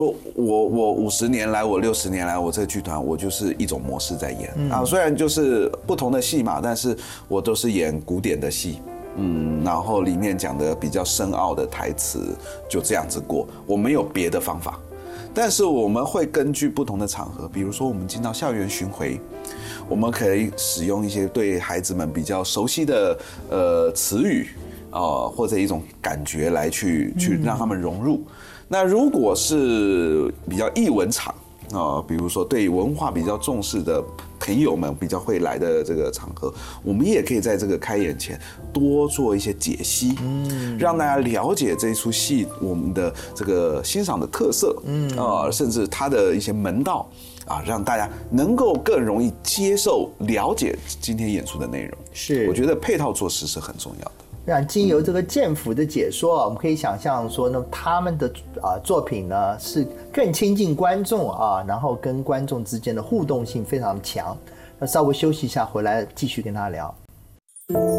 我50年来，我60年来，我这个剧团我就是一种模式在演啊，虽然就是不同的戏嘛，但是我都是演古典的戏，然后里面讲的比较深奥的台词，就这样子过，我没有别的方法。但是我们会根据不同的场合，比如说我们进到校园巡回，我们可以使用一些对孩子们比较熟悉的词语或者一种感觉来去让他们融入。那如果是比较艺文场比如说对文化比较重视的朋友们比较会来的这个场合，我们也可以在这个开演前多做一些解析，让大家了解这出戏我们的这个欣赏的特色，甚至它的一些门道让大家能够更容易接受了解今天演出的内容。 是， 我觉得配套措施是很重要的。 让经由这个建府的解说我们可以想象说呢，他们的作品呢是更亲近观众然后跟观众之间的互动性非常强。那稍微休息一下，回来继续跟他聊。